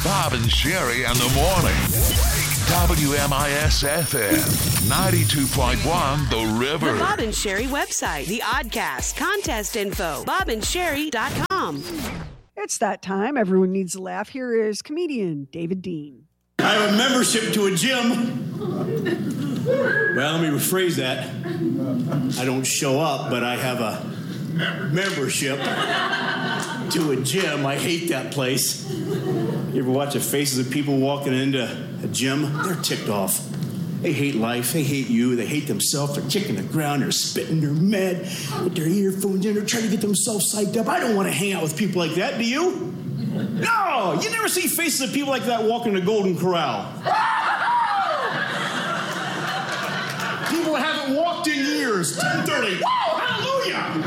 Bob and Sherry in the morning. WMIS-FM, 92.1 The River. The Bob and Sherry website, the Oddcast, contest info, bobandSherry.com. It's that time. Everyone needs a laugh. Here is comedian David Dean. I have a membership to a gym. Well, let me rephrase that. I don't show up, but I have a membership to a gym. I hate that place. You ever watch the faces of people walking into a gym? They're ticked off. They hate life. They hate you. They hate themselves. They're kicking the ground. They're spitting. They're mad with their earphones in. They're trying to get themselves psyched up. I don't want to hang out with people like that. Do you? No! You never see faces of people like that walking the Golden Corral. People haven't walked in years. 10:30. Whoa! Hallelujah!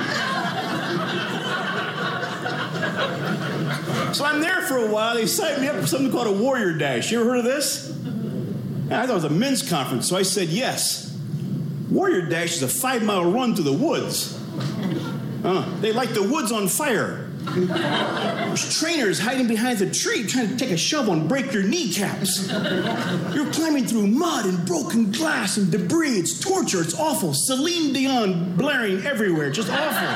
So I'm there for a while. They signed me up for something called a Warrior Dash. You ever heard of this? Yeah, I thought it was a men's conference, so I said yes. Warrior Dash is a 5-mile run through the woods. They light the woods on fire. There's trainers hiding behind the tree trying to take a shovel and break your kneecaps. You're climbing through mud and broken glass and debris. It's torture. It's awful. Celine Dion blaring everywhere. Just awful.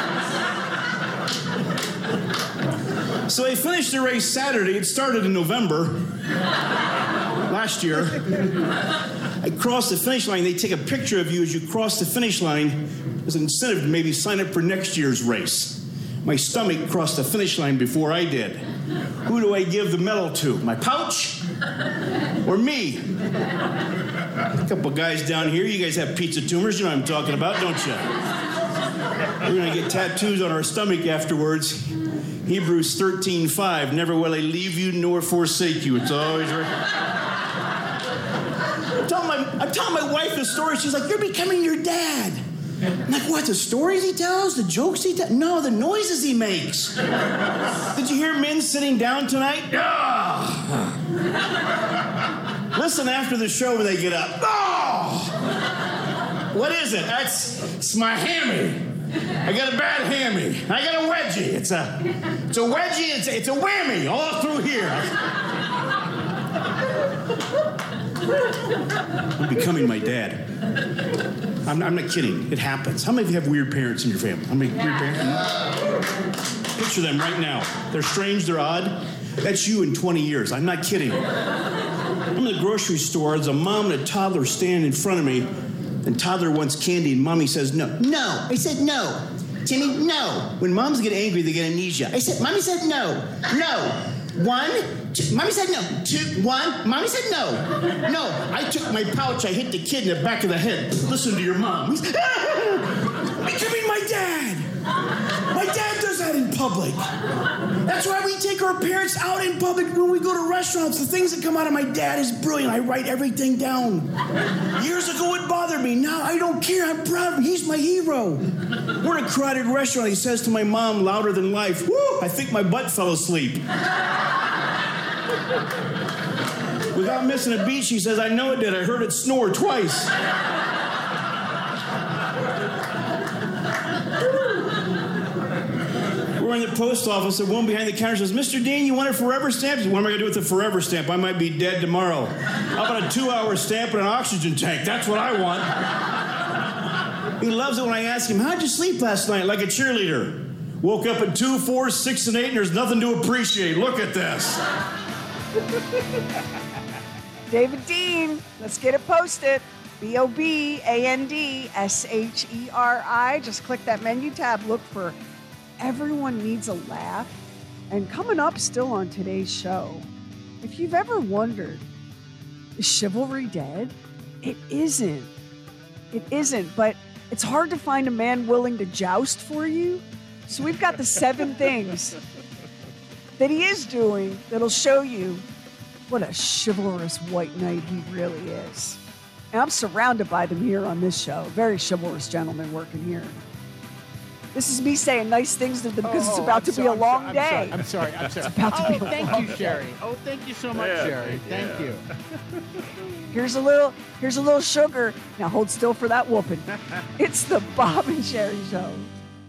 So I finished the race Saturday. It started in November last year. I crossed the finish line. They take a picture of you as you cross the finish line as an incentive to maybe sign up for next year's race. My stomach crossed the finish line before I did. Who do I give the medal to? My pouch? Or me? A couple guys down here, you guys have pizza tumors, you know what I'm talking about, don't you? We're gonna get tattoos on our stomach afterwards. Hebrews 13:5, never will I leave you nor forsake you. It's always right. I'm telling my wife the story. She's like, you're becoming your dad. I'm like, what, the stories he tells? The jokes he tells? No, the noises he makes. Did you hear men sitting down tonight? Listen after the show when they get up. What is it? It's my hammy. I got a bad hammy. I got a wedgie. It's a wedgie. It's a whammy all through here. I'm becoming my dad. I'm not kidding. It happens. How many of you have weird parents in your family? How many weird parents? Picture them right now. They're strange. They're odd. That's you in 20 years. I'm not kidding. I'm in the grocery store. There's a mom and a toddler standing in front of me. And toddler wants candy, and mommy says no. No. I said no. Timmy, no. When moms get angry, they get amnesia. I said, mommy said no. No. 1, 2. Mommy said no. 2, 1. Mommy said no. No. I took my pouch. I hit the kid in the back of the head. Listen to your mom. Becoming my dad. My dad does that in public. That's why we take our parents out in public when we go to restaurants. The things that come out of my dad is brilliant. I write everything down. Years ago, it bothered me. Now I don't care. I'm proud of him. He's my hero. We're in a crowded restaurant. He says to my mom, louder than life, woo, I think my butt fell asleep. Without missing a beat, she says, I know it did. I heard it snore twice. We're in the post office. The woman behind the counter says, Mr. Dean, you want a forever stamp? What am I going to do with a forever stamp? I might be dead tomorrow. How about a 2-hour stamp and an oxygen tank? That's what I want. He loves it when I ask him, how'd you sleep last night? Like a cheerleader. Woke up at 2, 4, 6, and 8, and there's nothing to appreciate. Look at this. David Dean, let's get it posted. BOBANDSHERI. Just click that menu tab. Look for Everyone Needs a Laugh. And coming up still on today's show, if you've ever wondered, is chivalry dead? It isn't. It isn't, but it's hard to find a man willing to joust for you. So we've got the 7 things that he is doing that'll show you what a chivalrous white knight he really is. And I'm surrounded by them here on this show. Very chivalrous gentlemen working here. This is me saying nice things to them because it's about to be a long day. I'm sorry. It's about to be a long day. Thank you, Sherry. Oh, thank you so much, Sherry. Thank you. Here's a little sugar. Now hold still for that whooping. It's the Bob and Sherry Show.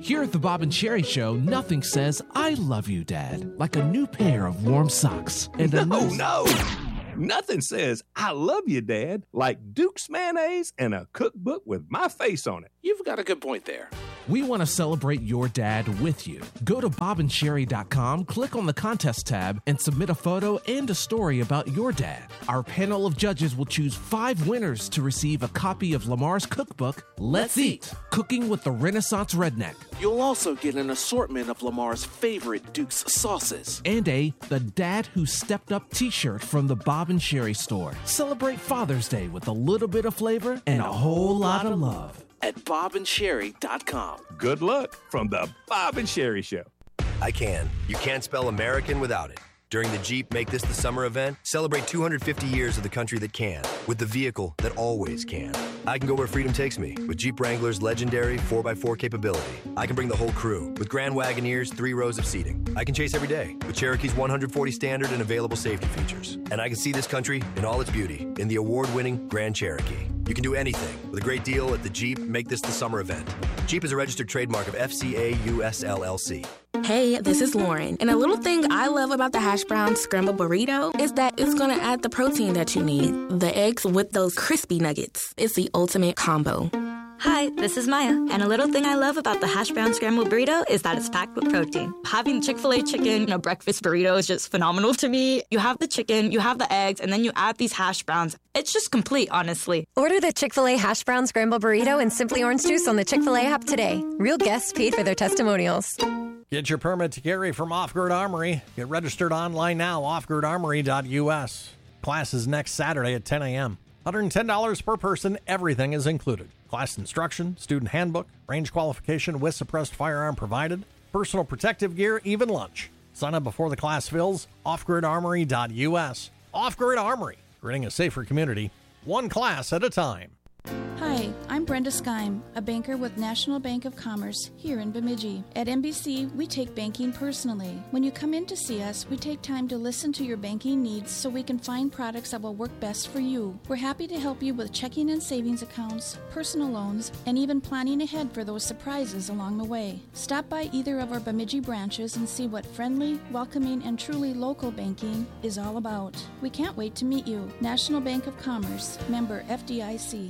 Here at the Bob and Sherry Show, nothing says I love you, Dad, like a new pair of warm socks. And No! Nothing says I love you, Dad, like Duke's mayonnaise and a cookbook with my face on it. You've got a good point there. We want to celebrate your dad with you. Go to bobandsherry.com, click on the contest tab, and submit a photo and a story about your dad. Our panel of judges will choose 5 winners to receive a copy of Lamar's cookbook, Let's Eat, Cooking with the Renaissance Redneck. You'll also get an assortment of Lamar's favorite Duke's sauces and a The Dad Who Stepped Up t-shirt from the Bob and Sherry store. Celebrate Father's Day with a little bit of flavor and a whole lot of love at bobandsherry.com. Good luck from the Bob and Sherry Show. I can. You can't spell American without it. During the Jeep Make This the Summer event, celebrate 250 years of the country that can, with the vehicle that always can. I can go where freedom takes me, with Jeep Wrangler's legendary 4x4 capability. I can bring the whole crew, with Grand Wagoneer's 3 rows of seating. I can chase every day, with Cherokee's 140 standard and available safety features. And I can see this country in all its beauty, in the award-winning Grand Cherokee. You can do anything with a great deal at the Jeep Make This the Summer event. Jeep is a registered trademark of FCA US LLC. Hey, this is Lauren, and a little thing I love about the hash brown scrambled burrito is that it's going to add the protein that you need. The eggs with those crispy nuggets. It's the ultimate combo. Hi, this is Maya, and a little thing I love about the hash brown scrambled burrito is that it's packed with protein. Having Chick-fil-A chicken in a breakfast burrito is just phenomenal to me. You have the chicken, you have the eggs, and then you add these hash browns. It's just complete, honestly. Order the Chick-fil-A hash brown scrambled burrito and Simply Orange Juice on the Chick-fil-A app today. Real guests paid for their testimonials. Get your permit to carry from Off-Grid Armory. Get registered online now, offgridarmory.us. Class is next Saturday at 10 a.m. $110 per person. Everything is included. Class instruction, student handbook, range qualification with suppressed firearm provided, personal protective gear, even lunch. Sign up before the class fills. Offgridarmory.us. Off-Grid Armory, creating a safer community, one class at a time. Hi, I'm Brenda Skeim, a banker with National Bank of Commerce here in Bemidji. At NBC, we take banking personally. When you come in to see us, we take time to listen to your banking needs so we can find products that will work best for you. We're happy to help you with checking and savings accounts, personal loans, and even planning ahead for those surprises along the way. Stop by either of our Bemidji branches and see what friendly, welcoming, and truly local banking is all about. We can't wait to meet you. National Bank of Commerce, member FDIC.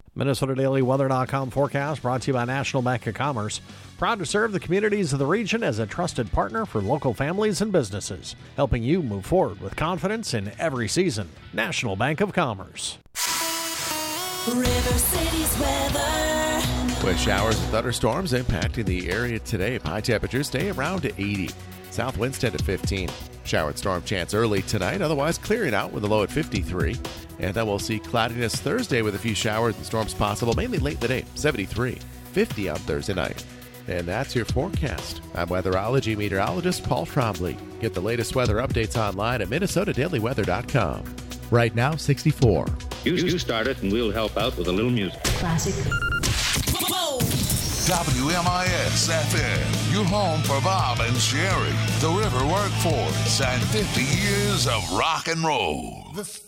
MinnesotaDailyWeather.com forecast brought to you by National Bank of Commerce. Proud to serve the communities of the region as a trusted partner for local families and businesses, helping you move forward with confidence in every season. National Bank of Commerce. River City's weather. With showers and thunderstorms impacting the area today, high temperatures stay around 80. South winds 10 to 15. Shower and storm chance early tonight, otherwise clearing out with a low at 53. And then we'll see cloudiness Thursday with a few showers and storms possible, mainly late in the day, 73. 50 on Thursday night. And that's your forecast. I'm weatherology meteorologist Paul Trombley. Get the latest weather updates online at MinnesotaDailyWeather.com. Right now, 64. You start it and we'll help out with a little music. Classic. WMIS FM, your home for Bob and Sherry, the River Workforce, and 50 years of rock and roll.